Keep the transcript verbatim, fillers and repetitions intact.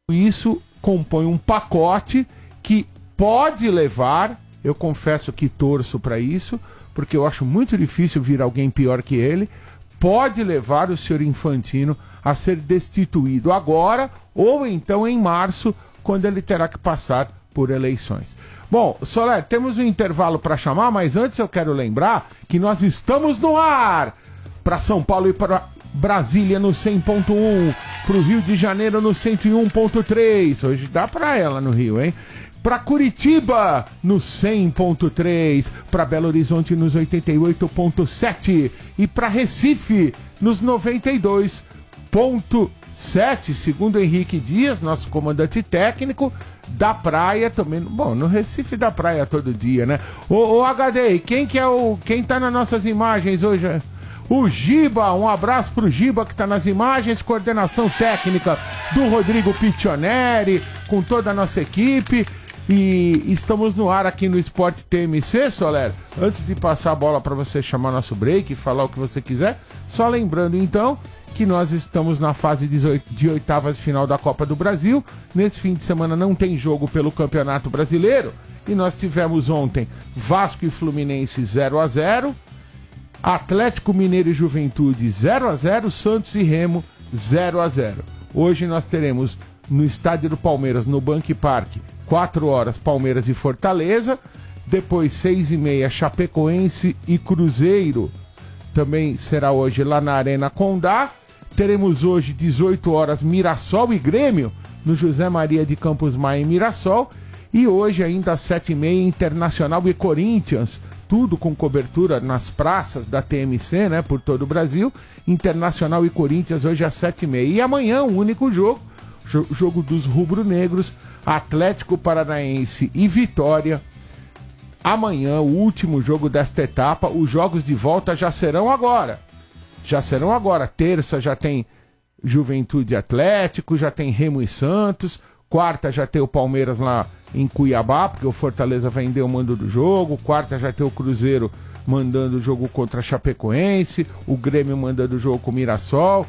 Isso compõe um pacote que pode levar, eu confesso que torço para isso, porque eu acho muito difícil vir alguém pior que ele, pode levar o senhor Infantino a ser destituído agora ou então em março, quando ele terá que passar por eleições. Bom, Soler, temos um intervalo para chamar, mas antes eu quero lembrar que nós estamos no ar para São Paulo e para Brasília no cem ponto um, para o Rio de Janeiro no cento e um ponto três, hoje dá para ela no Rio, hein? Para Curitiba no cem ponto três, para Belo Horizonte nos oitenta e oito ponto sete e para Recife nos noventa e dois ponto sete, segundo Henrique Dias, nosso comandante técnico da praia também. Bom, no Recife da praia todo dia, né? Ô, ô H D, quem que é o quem tá nas nossas imagens hoje? O Giba, um abraço pro Giba que tá nas imagens, coordenação técnica do Rodrigo Piccioneri, com toda a nossa equipe. E estamos no ar aqui no Sport T M C, Soler. Antes de passar a bola para você chamar nosso break e falar o que você quiser, só lembrando então que nós estamos na fase de oitavas de final da Copa do Brasil. Nesse fim de semana não tem jogo pelo Campeonato Brasileiro. E nós tivemos ontem Vasco e Fluminense zero a zero, Atlético Mineiro e Juventude zero a zero, Santos e Remo zero a zero. Hoje nós teremos no Estádio do Palmeiras, no Banque Parque, quatro horas Palmeiras e Fortaleza. Depois seis e meia Chapecoense e Cruzeiro. Também será hoje lá na Arena Condá. Teremos hoje dezoito horas Mirassol e Grêmio no José Maria de Campos Maia em Mirassol. E hoje ainda às sete e meia Internacional e Corinthians. Tudo com cobertura nas praças da T M C, né, por todo o Brasil. Internacional e Corinthians hoje às sete e meia. E amanhã o único jogo, jogo dos rubro-negros, Atlético Paranaense e Vitória. Amanhã, o último jogo desta etapa. Os jogos de volta já serão agora. Já serão agora. Terça já tem Juventude e Atlético, já tem Remo e Santos. Quarta já tem o Palmeiras lá em Cuiabá, porque o Fortaleza vendeu o mando do jogo. Quarta já tem o Cruzeiro mandando o jogo contra a Chapecoense. O Grêmio mandando o jogo com o Mirassol.